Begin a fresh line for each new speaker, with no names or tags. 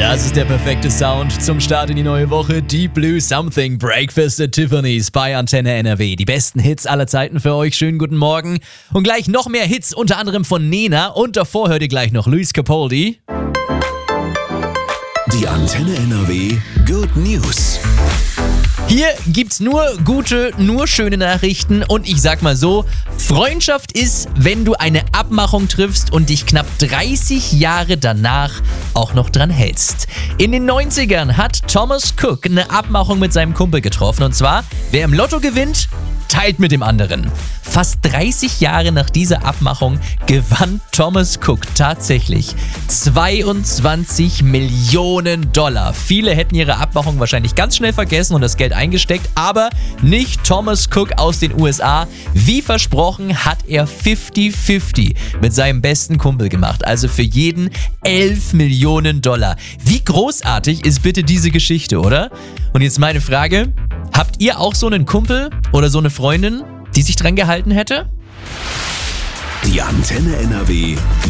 Das ist der perfekte Sound zum Start in die neue Woche. Deep Blue Something, Breakfast at Tiffany's bei Antenne NRW. Die besten Hits aller Zeiten für euch. Schönen guten Morgen. Und gleich noch mehr Hits, unter anderem von Nena. Und davor hört ihr gleich noch Luis Capaldi.
Die Antenne NRW Good News.
Hier gibt's nur gute, nur schöne Nachrichten und ich sag mal so, Freundschaft ist, wenn du eine Abmachung triffst und dich knapp 30 Jahre danach auch noch dran hältst. In den 90ern hat Thomas Cook eine Abmachung mit seinem Kumpel getroffen und zwar, wer im Lotto gewinnt, teilt mit dem anderen. Fast 30 Jahre nach dieser Abmachung gewann Thomas Cook tatsächlich 22 Millionen $. Viele hätten ihre Abmachung wahrscheinlich ganz schnell vergessen und das Geld eingesteckt, aber nicht Thomas Cook aus den USA. Wie versprochen hat er 50-50 mit seinem besten Kumpel gemacht, also für jeden 11 Millionen $. Wie großartig ist bitte diese Geschichte, oder? Und jetzt meine Frage, habt ihr auch so einen Kumpel oder so eine Freundin, die sich dran gehalten hätte?
Die Antenne NRW